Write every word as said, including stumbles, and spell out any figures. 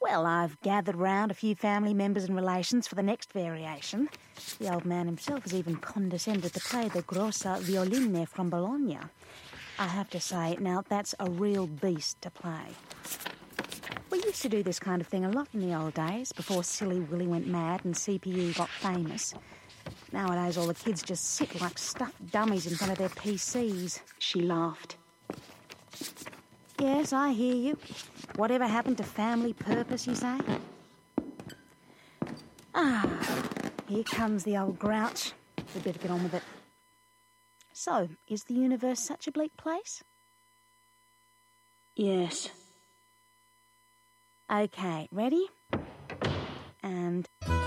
Well, I've gathered round a few family members and relations for the next variation. The old man himself has even condescended to play the grossa violine from Bologna. I have to say, now, that's a real beast to play. We used to do this kind of thing a lot in the old days, before Silly Willy went mad and C P U got famous. Nowadays, all the kids just sit like stuffed dummies in front of their P Cs. She laughed. Yes, I hear you. Whatever happened to family purpose, you say? Ah, here comes the old grouch. We'd better get on with it. So, is the universe such a bleak place? Yes. Okay, ready? And...